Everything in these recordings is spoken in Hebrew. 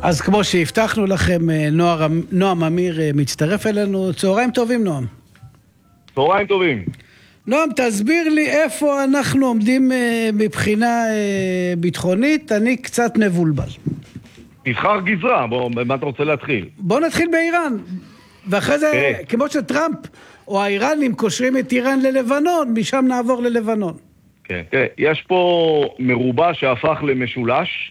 אז כמו שהבטחנו לכם, נועם אמיר מצטרף אלינו. צהריים טובים, נועם. צהריים טובים. נועם, תסביר לי איפה אנחנו עומדים מבחינה ביטחונית. אני קצת מבולבל. תבחר גזרה, במה אתה רוצה להתחיל? בוא נתחיל באיראן. ואחרי זה, כמו שטראמפ או האיראנים קושרים את איראן ללבנון, משם נעבור ללבנון. כן, יש פה מרובע שהפך למשולש.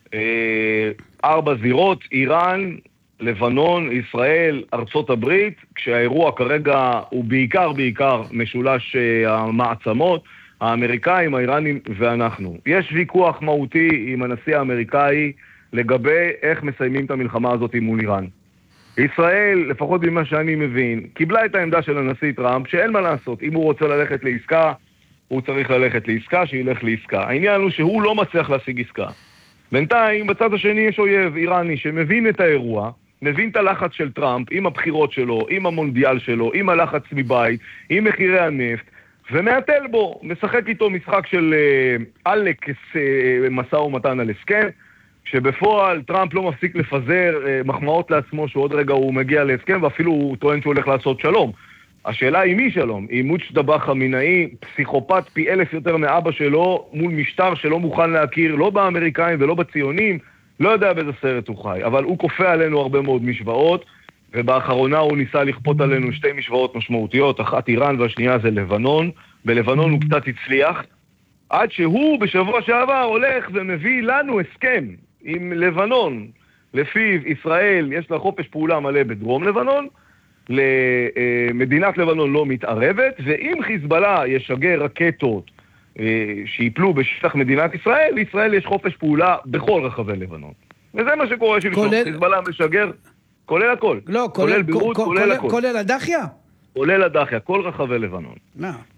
4 זירות, איראן, לבנון, ישראל, ארצות הברית, כשהאירוע כרגע הוא בעיקר משולש המעצמות, האמריקאים, האיראנים ואנחנו. יש ויכוח מהותי עם הנשיא האמריקאי לגבי איך מסיימים את המלחמה הזאת מול איראן. ישראל, לפחות ממה שאני מבין, קיבלה את העמדה של הנשיא טראמפ שאין מה לעשות. אם הוא רוצה ללכת לעסקה, הוא צריך ללכת לעסקה, שילך לעסקה. העניין הוא שהוא לא מצליח להשיג עסקה. בינתיים, בצד השני יש אויב איראני שמבין את האירוע, מבין את הלחץ של טראמפ, עם הבחירות שלו, עם המונדיאל שלו, עם הלחץ מבית, עם מחירי הנפט, ומעטל בו, משחק איתו משחק של עלק משא ומתן על הסכם, שבפועל טראמפ לא מפסיק לפזר מחמאות לעצמו שעוד רגע הוא מגיע להסכם, ואפילו הוא טוען שהוא הולך לעשות שלום. השאלה היא מי שלום? היא מוצ'טבא חמינאי, פסיכופת פי 1000 יותר מאבא שלו, מול משטר שלא מוכן להכיר, לא באמריקאים ולא בציונים, לא יודע באיזה סרט הוא חי, אבל הוא כופה עלינו הרבה מאוד משוואות, ובאחרונה הוא ניסה לכפות עלינו 2 משוואות משמעותיות, אחת איראן והשנייה זה לבנון. בלבנון הוא קצת הצליח, עד שהוא בשבוע שעבר הולך ומביא לנו הסכם עם לבנון, לפיו ישראל יש לה חופש פעולה מלא בדרום לבנון, למדינת לבנון לא מתערבת, ואם חיזבאללה ישגר רקטות שיפלו בשטח מדינת ישראל, לישראל יש חופש פעולה בכל רחבי לבנון. וזה מה שקורה שלשום, חיזבאללה משגר, כולל הכל. לא, כולל בירות, כולל הכל. כולל הדחיה? כולל הדחיה, כל רחבי לבנון.